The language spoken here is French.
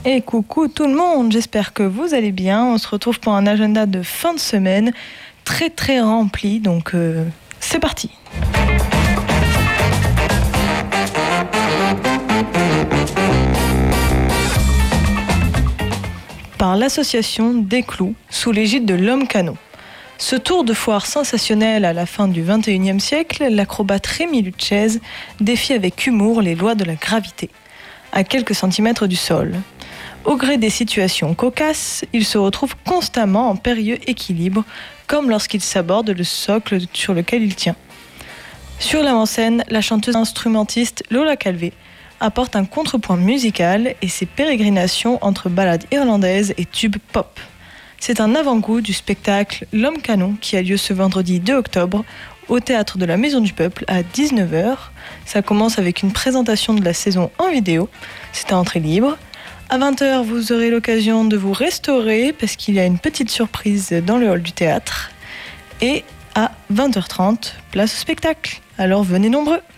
Et coucou tout le monde, j'espère que vous allez bien. On se retrouve pour un agenda de fin de semaine très très rempli, donc c'est parti. Par l'association des Clous, sous l'égide de l'Homme Canon. Ce tour de foire sensationnel à la fin du XXIe siècle, l'acrobate Rémi Lucchese défie avec humour les lois de la gravité, à quelques centimètres du sol. Au gré des situations cocasses, il se retrouve constamment en périlleux équilibre, comme lorsqu'il s'aborde le socle sur lequel il tient. Sur l'avant-scène, la chanteuse instrumentiste Lola Calvé apporte un contrepoint musical et ses pérégrinations entre ballades irlandaises et tubes pop. C'est un avant-goût du spectacle L'Homme Canon qui a lieu ce vendredi 2 octobre au théâtre de la Maison du Peuple à 19h. Ça commence avec une présentation de la saison en vidéo, c'est à entrée libre. À 20h, vous aurez l'occasion de vous restaurer parce qu'il y a une petite surprise dans le hall du théâtre. Et à 20h30, place au spectacle. Alors venez nombreux!